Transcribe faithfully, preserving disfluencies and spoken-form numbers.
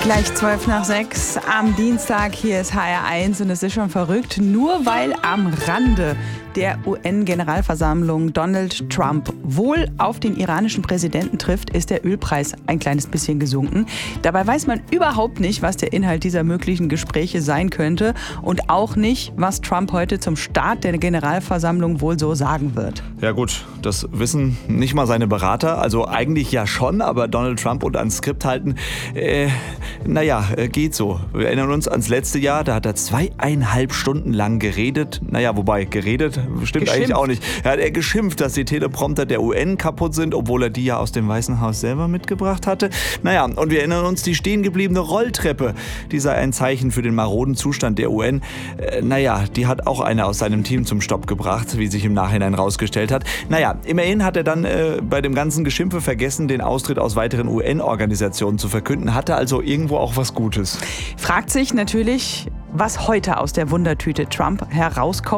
Gleich zwölf nach sechs am Dienstag. Hier ist H R eins und es ist schon verrückt. Nur weil am Rande der U N-Generalversammlung Donald Trump wohl auf den iranischen Präsidenten trifft, ist der Ölpreis ein kleines bisschen gesunken. Dabei weiß man überhaupt nicht, was der Inhalt dieser möglichen Gespräche sein könnte und auch nicht, was Trump heute zum Start der Generalversammlung wohl so sagen wird. Ja gut, das wissen nicht mal seine Berater, also eigentlich ja schon, aber Donald Trump und ans Skript halten, äh, naja, geht so. Wir erinnern uns ans letzte Jahr, da hat er zweieinhalb Stunden lang geredet, naja, wobei geredet stimmt Geschimpft. eigentlich auch nicht. Er hat er geschimpft, dass die Teleprompter der U N kaputt sind, obwohl er die ja aus dem Weißen Haus selber mitgebracht hatte. Naja, und wir erinnern uns, die stehen gebliebene Rolltreppe, die sei ein Zeichen für den maroden Zustand der U N. Äh, naja, die hat auch einer aus seinem Team zum Stopp gebracht, wie sich im Nachhinein rausgestellt hat. Naja, immerhin hat er dann äh, bei dem ganzen Geschimpfe vergessen, den Austritt aus weiteren U N-Organisationen zu verkünden, hatte also irgendwo auch was Gutes. Fragt sich natürlich, was heute aus der Wundertüte Trump herauskommt.